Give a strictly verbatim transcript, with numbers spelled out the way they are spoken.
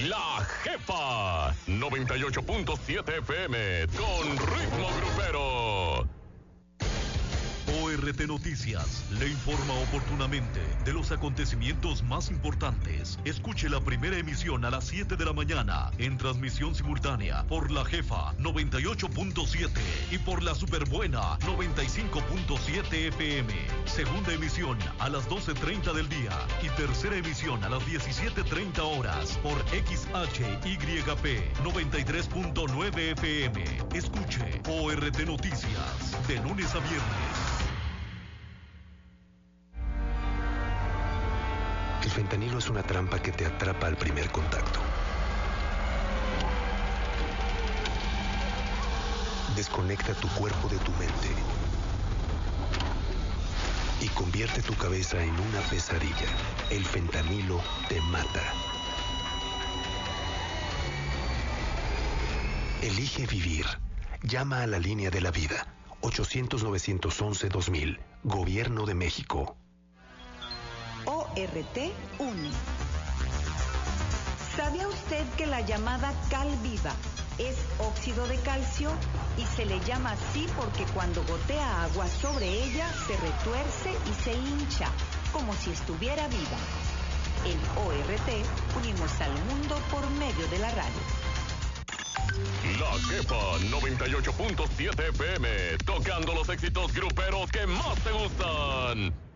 La Jefa noventa y ocho punto siete F M con ritmo grupero. O R T Noticias le informa oportunamente de los acontecimientos más importantes. Escuche la primera emisión a las siete de la mañana en transmisión simultánea por La Jefa noventa y ocho punto siete y por la Superbuena noventa y cinco punto siete F M. Segunda emisión a las doce treinta del día y tercera emisión a las diecisiete treinta horas por X H Y P noventa y tres punto nueve F M. Escuche O R T Noticias de lunes a viernes. El fentanilo es una trampa que te atrapa al primer contacto. Desconecta tu cuerpo de tu mente y convierte tu cabeza en una pesadilla. El fentanilo te mata. Elige vivir. Llama a la línea de la vida. ochocientos, novecientos once, dos mil. Gobierno de México. O R T une. ¿Sabía usted que la llamada cal viva es óxido de calcio y se le llama así porque cuando gotea agua sobre ella se retuerce y se hincha como si estuviera viva? En O R T unimos al mundo por medio de la radio. La Jefa noventa y ocho punto siete F M, tocando los éxitos gruperos que más te gustan.